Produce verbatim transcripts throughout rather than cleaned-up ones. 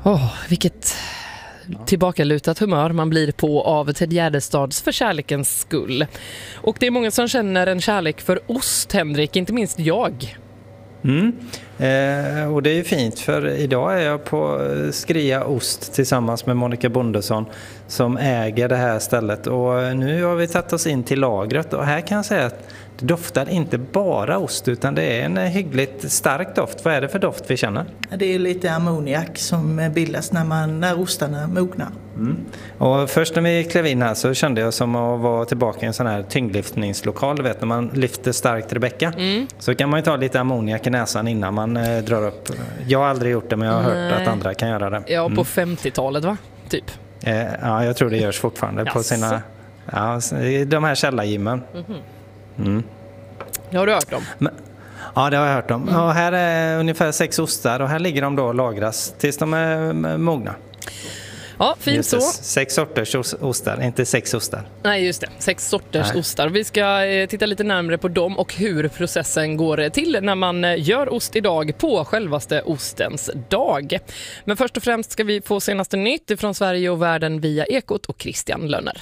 Åh, vilket tillbakalutat humör man blir på av Ted Gärdestads För kärlekens skull. Och det är många som känner en kärlek för ost, Henrik, inte minst jag. Mm. Eh, och det är ju fint, för idag är jag på Skria Ost tillsammans med Monica Bondesson som äger det här stället. Och nu har vi tagit oss in till lagret, och här kan jag säga att det doftar inte bara ost utan det är en hyggligt stark doft. Vad är det för doft vi känner? Det är lite ammoniak som bildas när, man, när ostarna mognar. Mm. Och först när vi klev in här så kände jag som att vara tillbaka i en sån här tyngdlyftningslokal. Du vet, när man lyfter starkt Rebecca mm. så kan man ju ta lite ammoniak i näsan innan man eh, drar upp. Jag har aldrig gjort det, men jag har Nej. hört att andra kan göra det. Ja, på mm. femtiotalet va? Typ. Eh, ja, jag tror det görs fortfarande på sina, ja, de här källargymmen. Mm-hmm. Mm. Det har du hört om? Men, ja, det har jag hört om. Mm. Och här är ungefär sex ostar och här ligger de då och lagras tills de är mogna. Ja, fint just det, så. Sex sorters ostar, inte sex ostar. Nej, just det. Sex sorters Nej. ostar. Vi ska eh, titta lite närmare på dem och hur processen går till när man eh, gör ost idag på självaste ostens dag. Men först och främst ska vi få senaste nytt från Sverige och världen via Ekot och Christian Lönner.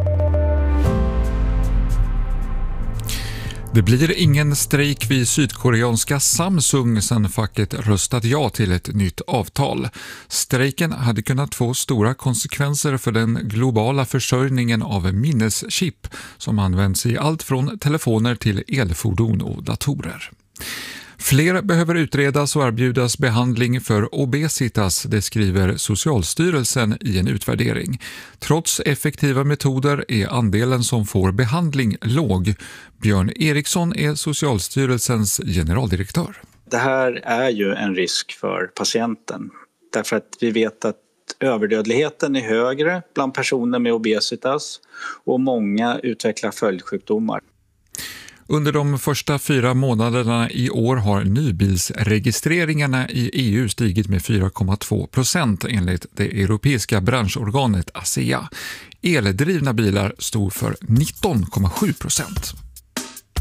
Det blir ingen strejk vid sydkoreanska Samsung sedan facket röstat ja till ett nytt avtal. Strejken hade kunnat få stora konsekvenser för den globala försörjningen av minneschip som används i allt från telefoner till elfordon och datorer. Fler behöver utredas och erbjudas behandling för obesitas, det skriver Socialstyrelsen i en utvärdering. Trots effektiva metoder är andelen som får behandling låg. Björn Eriksson är Socialstyrelsens generaldirektör. Det här är ju en risk för patienten. Därför att vi vet att överdödligheten är högre bland personer med obesitas och många utvecklar följdsjukdomar. Under de första fyra månaderna i år har nybilsregistreringarna i E U stigit med fyra komma två procent enligt det europeiska branschorganet ASEA. Eldrivna bilar stod för nitton komma sju procent.